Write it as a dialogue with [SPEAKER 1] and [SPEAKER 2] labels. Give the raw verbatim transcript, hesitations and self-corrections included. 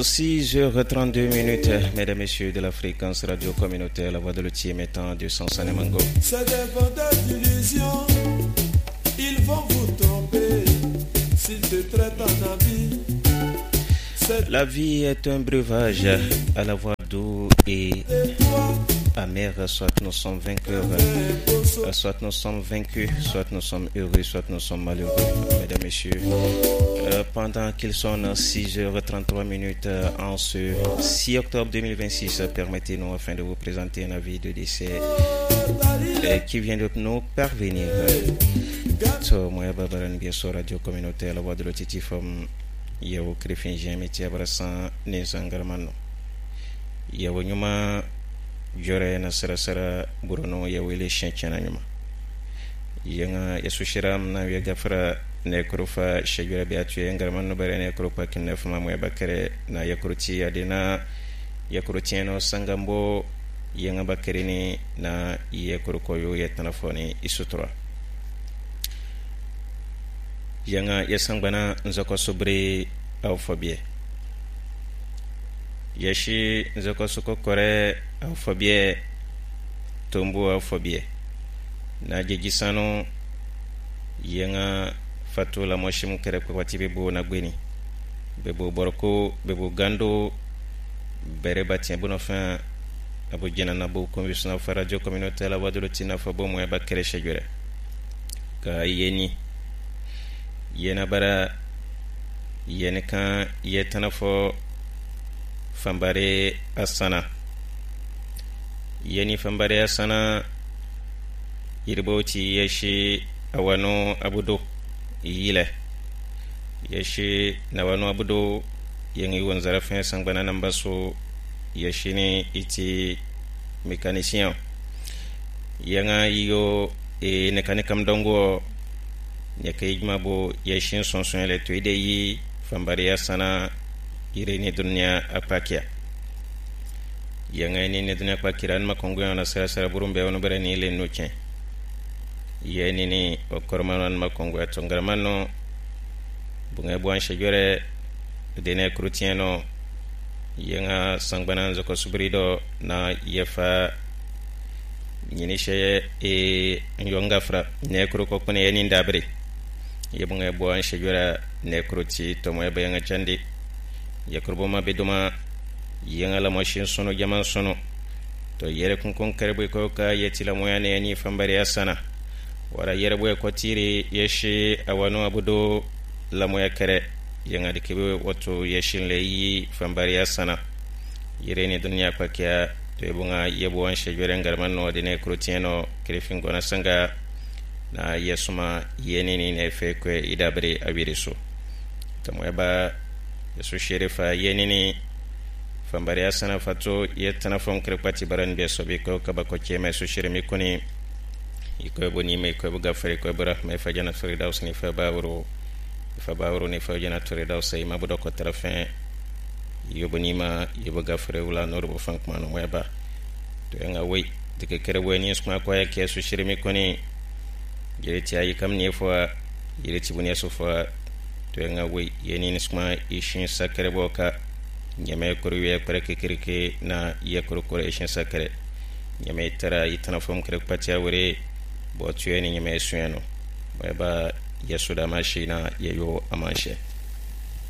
[SPEAKER 1] six heures trente-deux minutes, mesdames et messieurs de la fréquence radio communautaire, la voix de l'outil émettant du Sansane Mango.
[SPEAKER 2] C'est des vendeurs d'illusions, ils vont vous tromper s'ils te traitent en ami.
[SPEAKER 1] La vie est un breuvage à la voix doux et amère, soit nous sommes vainqueurs, soit nous sommes vaincus, soit nous sommes heureux, soit nous sommes malheureux, mesdames et messieurs. Euh, pendant qu'il sonne six heures trente-trois minutes en ce six octobre deux mille vingt-six, permettez-nous afin de vous présenter un avis de décès euh, qui vient de nous parvenir. So, moi, Babaran Biaso, radio communautaire, la voix de l'Otitifum, Yao Krifingien, métier Abrasan, Ninsangarmano. Yao Nyuma, Jore na Sarasara, Burono, Yao Ile Shenchana Nyuma. Yanga Yasushiram, na Yagafra. Nekrofa shejura biatu engarman no bare nekropa kinef mamu bakare na yakruti adina yakruti no sangambo yenga bakare ni na yakrukoyo yetanafoni isutra yanga yasangbana nzako sobre au fobie yashi nzako suko kore au fobie tombo au fobie na jejisano yenga fatu la moshim kere kwa wati bebo na gweni bebo boroko bebo gando bere batien bono fin abo jena na bo convention fa radio communautaire la voix de l'Otina fa bo mo ba kere shejure ka yeni yena bara yene kan yetana fo fambare asana yeni fambare asana yirboti yeshi awano abudo yile yeshi na wanu abudo yengi wonzara fin sangbana nambaso yeshini iti mécanicien yanga yo e nekane kam dongo nyake igmabo yeshin sonson le to ide yi fambariya sana ireni dunya apakia yanga ni ne dunya apakia an makongo na sara sara burumbe wono bereni le nochen yeni ni okormanan makongo atongarmano bunga buan shejore dene krutieno yenga sangbana zoko subrido na yefa nyini sheye e nyongafra ne kruko kone yeni ndabre yebunga buan shejora ne kruti tomo yeba yanga chandi yakurbo mabeduma yenga la machine sono jaman sono to yere kun kon karbe ko ka yetila moyane ni fambare asana wara yere boy ko tiri yeshi awano abudo la moya kere yanga dikibe wato yeshin leyi fambari asana yere ni dunya kwa kya to ebunga yebo wan shejore ngarman no dine krutieno krefin gona sanga na yesuma yenini ne fe ko idabre abiriso to moyaba yesu sherifa yenini fambari asana fato yetana fon krepati baran be sobe ko kabako cheme su shirimi koni iko boni me ko buga fere ko bara me fajana fere daws ni fa bawro fa bawro ni fajana fere daws ay mabudo ko trafin yo boni ma yo buga fere wala nor bo fank manu weba to nga wey de ke kere weni skuma ko ya ke su shirimi koni jere ti ay kam ni fo jere ti boni so fo to nga wey yeni ni skuma ishin sakere boka nyame ko riwe pare ke kirike na ye ko ko ishin sakere nyame tara itana fom kere patia wore bo tueni nyame sueno weba yesuda mashina yeyo amashe